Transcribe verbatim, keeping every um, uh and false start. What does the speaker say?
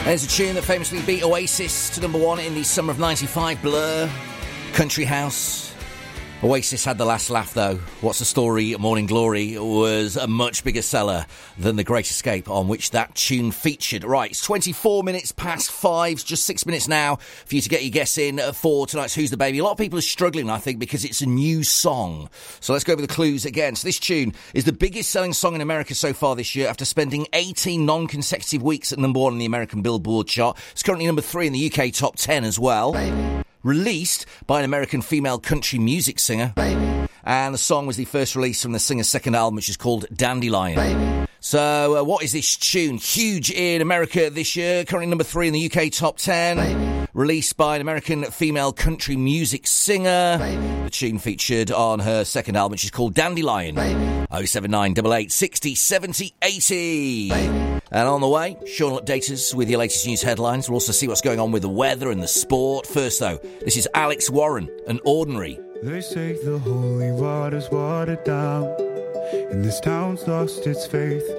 There's a tune that famously beat Oasis to number one in the summer of ninety-five, Blur, Country House. Oasis had the last laugh, though. What's the Story, Morning Glory was a much bigger seller than The Great Escape, on which that tune featured. Right, it's twenty-four minutes past five, just six minutes now for you to get your guess in for tonight's Who's the Baby. A lot of people are struggling, I think, because it's a new song. So let's go over the clues again. So this tune is the biggest selling song in America so far this year, after spending eighteen non-consecutive weeks at number one in the American Billboard chart. It's currently number three in the U K top ten as well. Baby. Released by an American female country music singer. Baby. And the song was the first release from the singer's second album, which is called Dandelion. Baby. So uh, what is this tune? Huge in America this year, currently number three in the U K top ten. Baby. Released by an American female country music singer. Baby. The tune featured on her second album, which is called Dandelion. Baby. oh seven nine eight eight sixty seventy eighty. Baby. And on the way, Sean will update us with your latest news headlines. We'll also see what's going on with the weather and the sport. First, though, this is Alex Warren and Ordinary. They say the holy water's watered down, and this town's lost its faith.